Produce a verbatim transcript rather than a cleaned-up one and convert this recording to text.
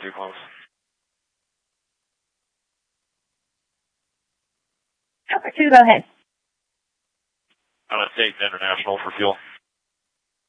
too close. Chopper two, go ahead. I'm going to take International for fuel.